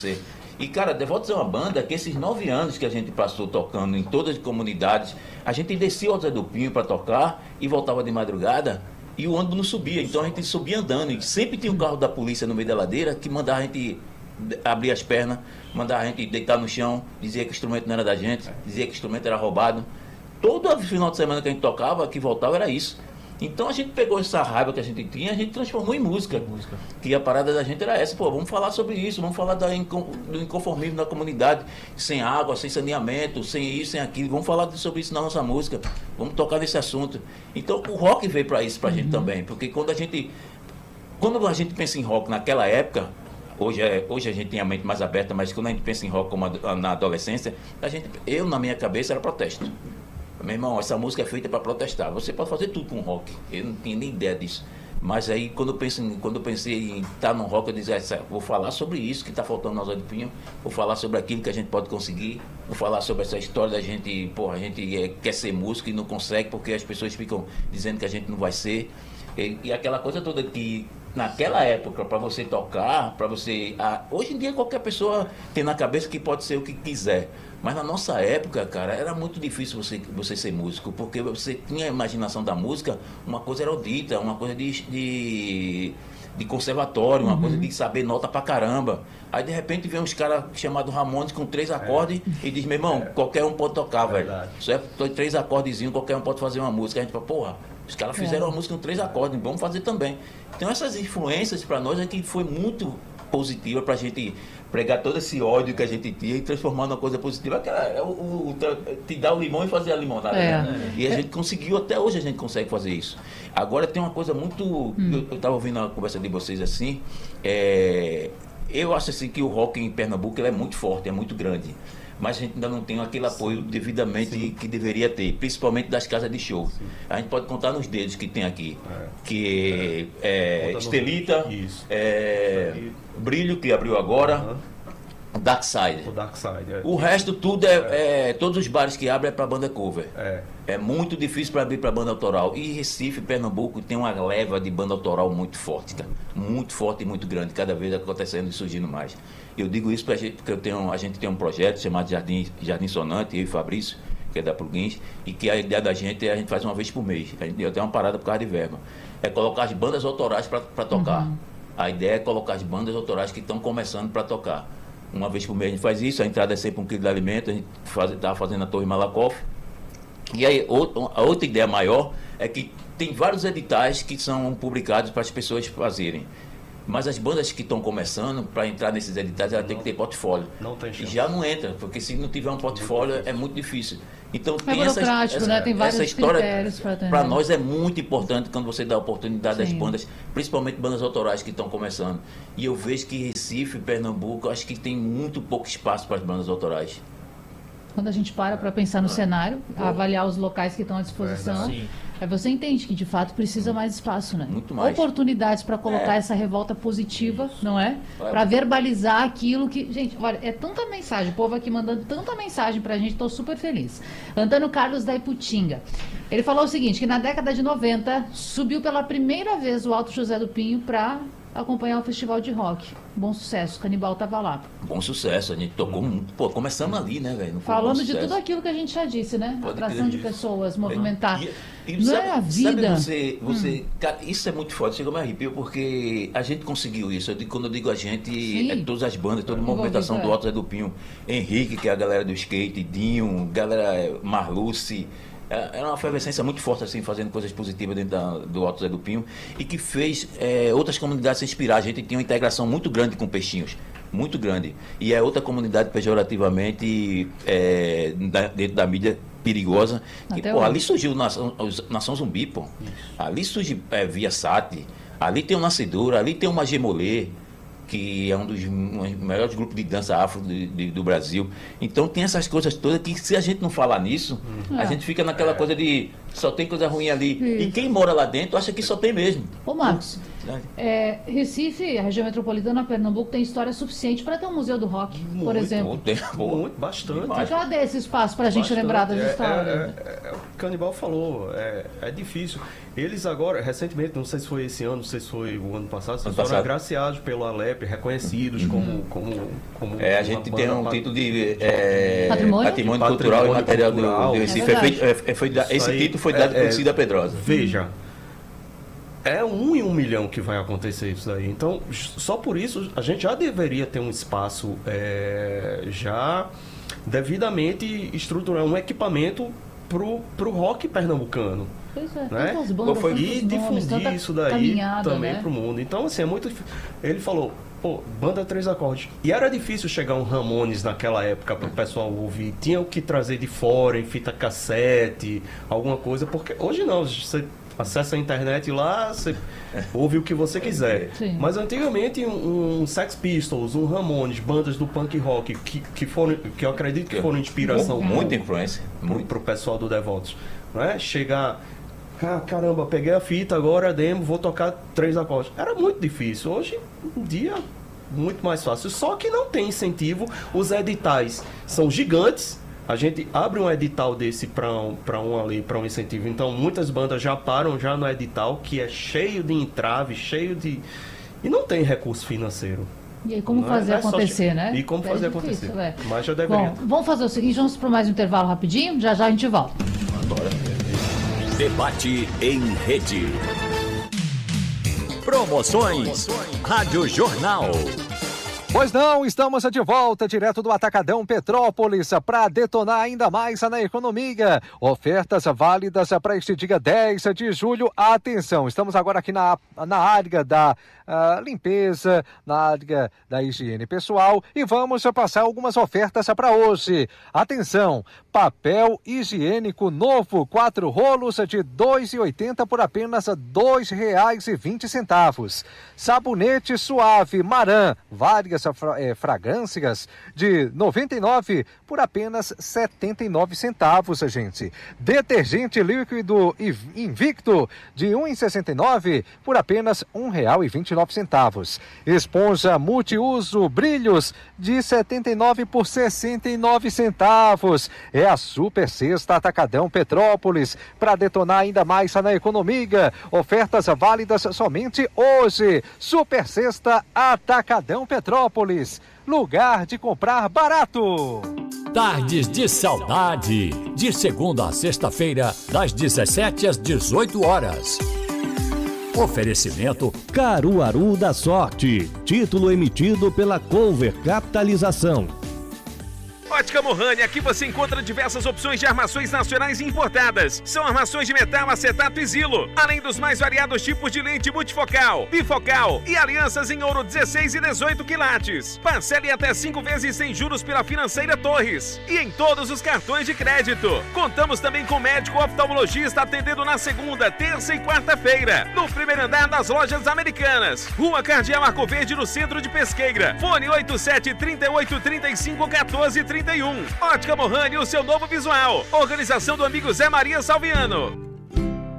E, cara, Devotos é uma banda que esses 9 anos que a gente passou tocando em todas as comunidades, a gente descia ao Zé do Pinho para tocar e voltava de madrugada e o ônibus não subia. Então a gente subia andando e sempre tinha um carro da polícia no meio da ladeira que mandava a gente abrir as pernas, mandava a gente deitar no chão, dizia que o instrumento não era da gente, dizia que o instrumento era roubado. Todo final de semana que a gente tocava, que voltava, era isso. Então a gente pegou essa raiva que a gente tinha, a gente transformou em música. Que a parada da gente era essa, pô, vamos falar sobre isso, vamos falar do inconformismo da comunidade, sem água, sem saneamento, sem isso, sem aquilo, vamos falar sobre isso na nossa música, vamos tocar nesse assunto. Então o rock veio para isso pra gente também, porque quando a gente pensa em rock naquela época, hoje a gente tem a mente mais aberta, mas quando a gente pensa em rock como na adolescência, eu na minha cabeça era protesto. Meu irmão, essa música é feita para protestar. Você pode fazer tudo com rock. Eu não tinha nem ideia disso. Mas aí, quando eu pensei em estar no rock, eu dizia, vou falar sobre isso que está faltando na Zé do Pinho, vou falar sobre aquilo que a gente pode conseguir, vou falar sobre essa história da gente, a gente quer ser músico e não consegue porque as pessoas ficam dizendo que a gente não vai ser. E aquela coisa toda que, naquela época, para você tocar, hoje em dia qualquer pessoa tem na cabeça que pode ser o que quiser. Mas na nossa época, cara, era muito difícil você ser músico, porque você tinha a imaginação da música, uma coisa erudita, uma coisa de conservatório, uma coisa de saber nota pra caramba. Aí de repente vem uns caras chamados Ramones com 3 acordes e diz, meu irmão, qualquer um pode tocar, velho. Isso é 3 acordezinhos, qualquer um pode fazer uma música. A gente fala, porra, os caras fizeram uma música com 3 acordes, vamos fazer também. Então essas influências para nós é que foi muito positiva pra gente pregar todo esse ódio que a gente tinha e transformar numa coisa positiva, que era te dar o limão e fazer a limonada. Né? E a gente conseguiu, até hoje a gente consegue fazer isso. Agora tem uma coisa muito... Eu estava ouvindo a conversa de vocês assim, eu acho assim que o rock em Pernambuco ele é muito forte, é muito grande. Mas a gente ainda não tem aquele apoio devidamente que deveria ter, principalmente das casas de show. Sim. A gente pode contar nos dedos que tem aqui, que Estelita, Brilho, que abriu agora, Dark Side. O resto tudo todos os bares que abrem é para banda cover. É muito difícil para abrir para banda autoral. E Recife, Pernambuco, tem uma leva de banda autoral muito forte, cara. Muito forte e muito grande, cada vez acontecendo e surgindo mais. Eu digo isso porque a gente tem um projeto chamado Jardim Sonante, eu e Fabrício, que é da Plugins, e que a ideia da gente é a gente faz uma vez por mês. A gente deu até uma parada por causa de verba. É colocar as bandas autorais para tocar. A ideia é colocar as bandas autorais que estão começando para tocar. Uma vez por mês a gente faz isso, a entrada é sempre 1 quilo de alimento, a gente estava fazendo a Torre Malakoff. E aí a outra ideia maior é que tem vários editais que são publicados para as pessoas fazerem. Mas as bandas que estão começando, para entrar nesses editais, ela tem que ter portfólio. Não tem chance. E já não entra, porque se não tiver um portfólio é muito difícil. Então tem tem vários história, critérios para nós é muito importante quando você dá a oportunidade às bandas, principalmente bandas autorais que estão começando. E eu vejo que Recife, Pernambuco, acho que tem muito pouco espaço para as bandas autorais. Quando a gente para pensar no cenário, avaliar os locais que estão à disposição, aí você entende que de fato precisa mais espaço, né? Muito mais. Oportunidades para colocar essa revolta positiva, não é? Para verbalizar aquilo que... Gente, olha, é tanta mensagem, o povo aqui mandando tanta mensagem pra gente, tô super feliz. Antônio Carlos da Iputinga. Ele falou o seguinte, que na década de 90 subiu pela primeira vez o Alto José do Pinho para acompanhar o festival de rock. Bom sucesso, Canibal tava lá. Bom sucesso, a gente tocou muito. Pô, começamos ali, né, velho? Falando de tudo aquilo que a gente já disse, né? Atração de pessoas, movimentar. Não sabe, é a vida. Sabe cara, isso é muito forte, chegou a me arrepio, porque a gente conseguiu isso. Quando eu digo a gente, todas as bandas, toda a movimentação do Alto Zé do Pinho, Henrique, que é a galera do skate, Dinho, galera Marluce. Era uma efervescência muito forte, assim, fazendo coisas positivas dentro do Alto Zé do Pinho, e que fez outras comunidades se inspirar. A gente tinha uma integração muito grande com Peixinhos, muito grande. E é outra comunidade pejorativamente dentro da mídia perigosa. E, ali surgiu Nação Zumbi, pô. Ali surge Via Sat, ali tem o Nascedor, ali tem o Magemolê, que é um dos melhores grupos de dança afro do Brasil. Então tem essas coisas todas que, se a gente não falar nisso, a gente fica naquela coisa de só tem coisa ruim ali. Isso. E quem mora lá dentro acha que só tem mesmo. Ô Marcos, Recife, a região metropolitana, Pernambuco, tem história suficiente para ter um museu do rock, por exemplo. Muito, bastante. Cadê esse espaço para a gente lembrar das histórias? Canibal falou, é difícil. Eles agora, recentemente, não sei se foi esse ano, não sei se foi o ano passado, foram agraciados pelo Alep, reconhecidos como a gente tem um título de patrimônio cultural e material do Recife. Esse título foi dado por Cida Pedrosa. Veja, é 1 em 1 milhão que vai acontecer isso daí. Então, só por isso, a gente já deveria ter um espaço já devidamente estruturar um equipamento pro rock pernambucano. Pois é, né? Bandas, e difundir isso daí também, né? Pro mundo. Então, assim, é muito difícil. Ele falou, banda 3 acordes. E era difícil chegar um Ramones naquela época pro pessoal ouvir. Tinha que trazer de fora, em fita cassete, alguma coisa, porque hoje não, você acessa a internet lá, você ouve o que você quiser. Sim. Mas antigamente um Sex Pistols, um Ramones, bandas do punk rock que eu acredito que foram inspiração muita influência pro pessoal do Devotos, né? Chegar, caramba, peguei a fita agora, demo, vou tocar 3 acordes. Era muito difícil. Hoje em dia muito mais fácil, só que não tem incentivo. Os editais são gigantes. A gente abre um edital desse para um incentivo. Então, muitas bandas já param já no edital, que é cheio de entrave, e não tem recurso financeiro. E aí, como fazer acontecer, né? E como fazer acontecer. Difícil, Mas já deveria. Bom, vamos fazer o seguinte, vamos para mais um intervalo rapidinho, já a gente volta. Bora. Debate em rede. Promoções. Rádio Jornal. Pois não, estamos de volta direto do Atacadão Petrópolis para detonar ainda mais na economia. Ofertas válidas para este dia 10 de julho. Atenção, estamos agora aqui na área da limpeza, na área da higiene pessoal e vamos passar algumas ofertas para hoje. Atenção, papel higiênico novo, 4 rolos de R$ 2,80 por apenas R$ 2,20. Sabonete suave Maran, várias fragrâncias de R$ 99 por apenas R$ 79, gente. Detergente líquido Invicto de R$ 1,69 por apenas R$ 1,29. Esponja multiuso Brilhos de R$ 79 por R$ 69. É a Super Sexta Atacadão Petrópolis para detonar ainda mais na economia. Ofertas válidas somente hoje. Super Sexta Atacadão Petrópolis. Lugar de comprar barato. Tardes de Saudade. De segunda a sexta-feira, das 17 às 18 horas. Oferecimento Caruaru da Sorte. Título emitido pela Cover Capitalização. Ótica Mohani, aqui você encontra diversas opções de armações nacionais e importadas. São armações de metal, acetato e Zilo, além dos mais variados tipos de lente multifocal, bifocal e alianças em ouro 16 e 18 quilates. Parcele até 5 vezes sem juros pela Financeira Torres e em todos os cartões de crédito. Contamos também com médico oftalmologista atendendo na segunda, terça e quarta-feira, no primeiro andar das Lojas Americanas. Rua Cardeal Arco Verde, no centro de Pesqueira. Fone 87 38 35 14 31. Ótica Mohani, o seu novo visual. Organização do amigo Zé Maria Salviano.